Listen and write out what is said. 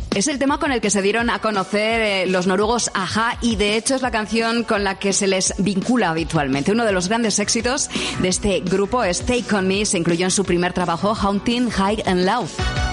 Es el tema con el que se dieron a conocer los noruegos a-ha y de hecho es la canción con la que se les vincula habitualmente. Uno de los grandes éxitos de este grupo es Take On Me, se incluyó en su primer trabajo Haunting High and Low.